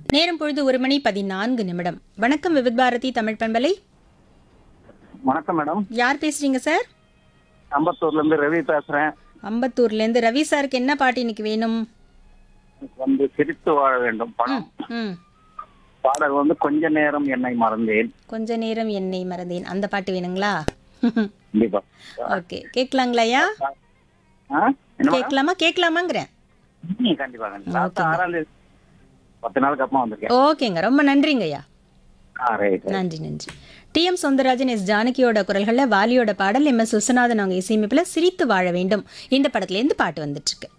நேரம் பொழுது 1:14. வணக்கம் விவித் பாரதி தமிழ் பண்பலை. வணக்கம் மேடம். யார் பேசுறீங்க சார்? அம்பத்தூர்ல இருந்து ரவி பேசுறேன். அம்பத்தூர்ல இருந்து ரவி சாருக்கு என்ன பாட்டு இன்னைக்கு வேணும்? எனக்கு சிரித்து வாழ வேண்டும் படம். ம் பாடல் கொஞ்ச நேரம் என்னை மறந்தேன். கொஞ்ச நேரம் என்னை மறந்தேன், அந்த பாட்டு வேணுங்களா? கண்டிப்பா. ஓகே, கேட்கலாங்களாயா? ஆ? என்ன மேடம்? கேட்கலாமாங்கிறேன். கண்டிப்பா கண்டிப்பா. லாஸ்ட் 6ஆம் தேதி 10 நாளுக்கு அப்புறம் வந்திருக்கேன். ஓகேங்க, ரொம்ப நன்றிங்கய்யா. ரைட். நன்றி நன்றி. டி.எம். சௌந்தரராஜன், எஸ். ஜானகியோட குரல்களில் வாலியோட பாடல், எம்.எஸ். விஸ்வநாதன் அவங்க இசையமைப்பில் சிரித்து வாழ வேண்டும் இந்த படத்துலேருந்து பாட்டு வந்துட்டு இருக்கு.